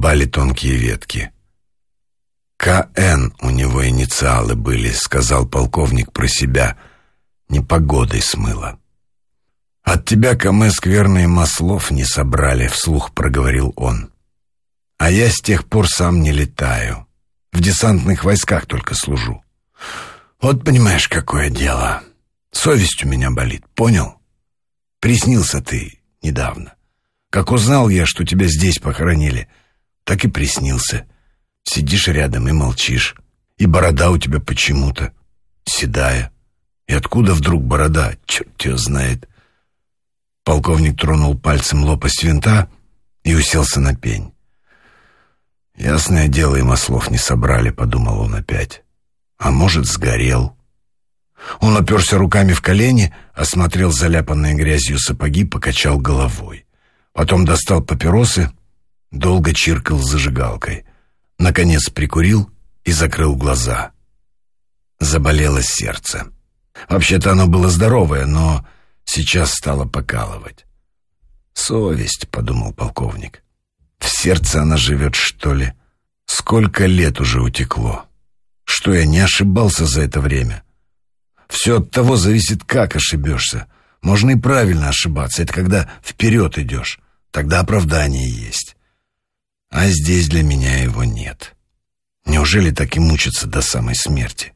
огибали тонкие ветки. «КН у него инициалы были», — сказал полковник про себя. «Непогодой смыло». «От тебя, Камэ, скверные маслов не собрали», — вслух проговорил он. «А я с тех пор сам не летаю. В десантных войсках только служу. Вот понимаешь, какое дело. Совесть у меня болит, понял? Приснился ты недавно. Как узнал я, что тебя здесь похоронили, так и приснился. Сидишь рядом и молчишь. И борода у тебя почему-то седая. И откуда вдруг борода? Черт ее знает». Полковник тронул пальцем лопасть винта и уселся на пень. «Ясное дело, и маслов не собрали», — подумал он опять. «А может, сгорел». Он оперся руками в колени, осмотрел заляпанные грязью сапоги, покачал головой. Потом достал папиросы, долго чиркал зажигалкой. Наконец прикурил и закрыл глаза. Заболело сердце. Вообще-то оно было здоровое, но сейчас стало покалывать. «Совесть», — подумал полковник. «В сердце она живет, что ли? Сколько лет уже утекло? Что, я не ошибался за это время? Все от того зависит, как ошибешься. Можно и правильно ошибаться. Это когда вперед идешь. Тогда оправдание есть. А здесь для меня его нет. Неужели так и мучиться до самой смерти?